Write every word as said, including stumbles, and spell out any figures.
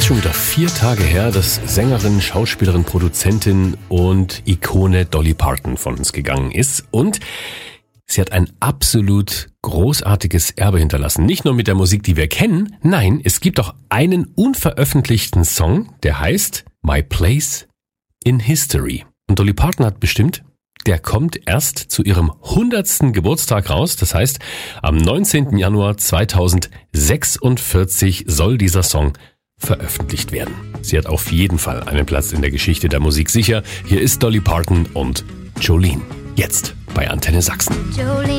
ist schon wieder vier Tage her, dass Sängerin, Schauspielerin, Produzentin und Ikone Dolly Parton von uns gegangen ist. Und sie hat ein absolut großartiges Erbe hinterlassen. Nicht nur mit der Musik, die wir kennen. Nein, es gibt auch einen unveröffentlichten Song, der heißt My Place in History. Und Dolly Parton hat bestimmt, der kommt erst zu ihrem hundertsten Geburtstag raus. Das heißt, am neunzehnten Januar zweitausendsechsundvierzig soll dieser Song veröffentlicht werden. Sie hat auf jeden Fall einen Platz in der Geschichte der Musik sicher. Hier ist Dolly Parton und Jolene. Jetzt bei Antenne Sachsen. Jolene.